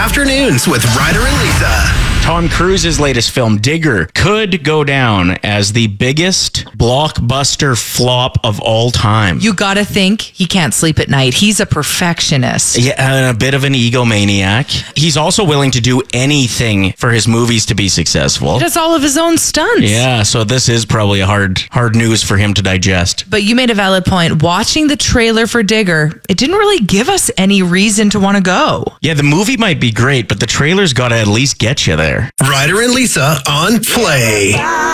Afternoons with Ryder and Lisa. Tom Cruise's latest film, Digger, could go down as the biggest blockbuster flop of all time. You gotta think he can't sleep at night. He's a perfectionist. Yeah, and a bit of an egomaniac. He's also willing to do anything for his movies to be successful. He does all of his own stunts. Yeah, so this is probably a hard news for him to digest. But you made a valid point. Watching the trailer for Digger, it didn't really give us any reason to want to go. Yeah, the movie might be great, but the trailer's got to at least get you there. Ryder and Lisa on Play.